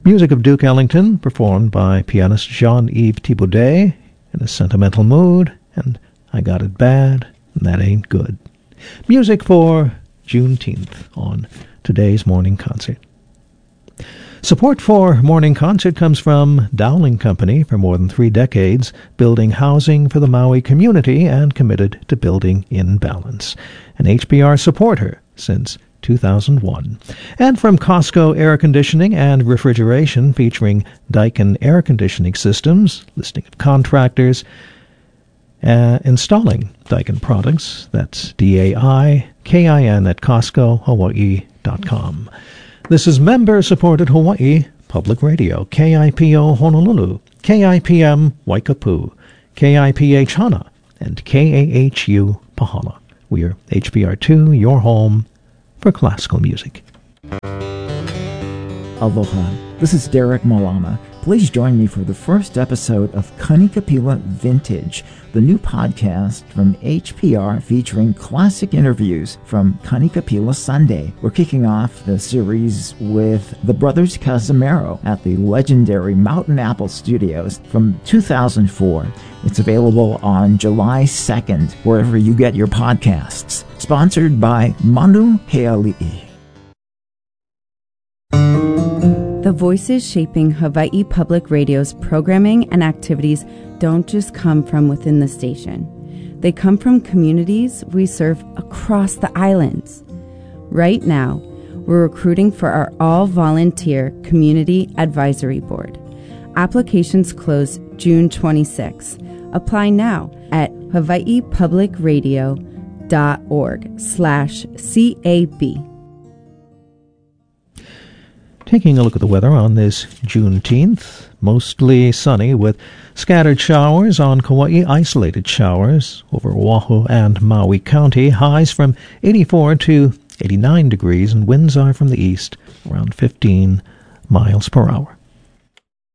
Music of Duke Ellington, performed by pianist Jean-Yves Thibaudet in a sentimental mood, and I Got It Bad, and That Ain't Good. Music for Juneteenth on today's Morning Concert. Support for Morning Concert comes from Dowling Company for more than 3 decades, building housing for the Maui community and committed to building in balance. An HPR supporter since 2001. And from Costco Air Conditioning and Refrigeration, featuring Daikin Air Conditioning Systems, listing of contractors installing Daikin products. That's DAIKIN at CostcoHawaii.com. This is member-supported Hawaii Public Radio, KIPO Honolulu, KIPM Waikapu, KIPH Hana, and KAHU Pahala. We are HPR2, your home for classical music. Aloha, this is Derek Malama. Please join me for the first episode of Kanikapila Vintage, the new podcast from HPR featuring classic interviews from Kanikapila Sunday. We're kicking off the series with the Brothers Casimiro at the legendary Mountain Apple Studios from 2004. It's available on July 2nd, wherever you get your podcasts. Sponsored by Manu Heali'i. The voices shaping Hawaii Public Radio's programming and activities don't just come from within the station. They come from communities we serve across the islands. Right now, we're recruiting for our all-volunteer Community Advisory Board. Applications close June 26. Apply now at hawaiipublicradio.org/CAB. Taking a look at the weather on this Juneteenth, mostly sunny with scattered showers on Kauai, isolated showers over Oahu and Maui County, highs from 84 to 89 degrees, and winds are from the east around 15 miles per hour.